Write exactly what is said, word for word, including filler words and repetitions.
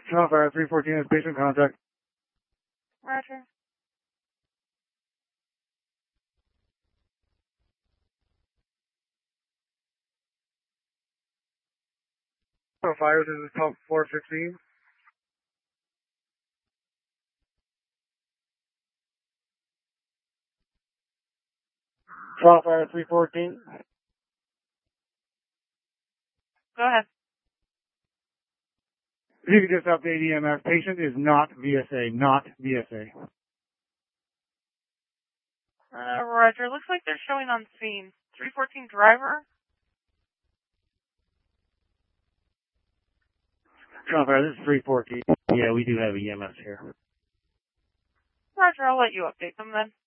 Toronto Fire three fourteen has patient contact. Roger. Toronto Fire, this is call four fifteen. Toronto Fire three fourteen. Go ahead. If you could just update E M S, patient is not V S A, not V S A. Uh, Roger. Looks like they're showing on scene. three fourteen driver. Toronto Fire, this is three fourteen. Yeah, we do have E M S here. Roger, I'll let you update them then.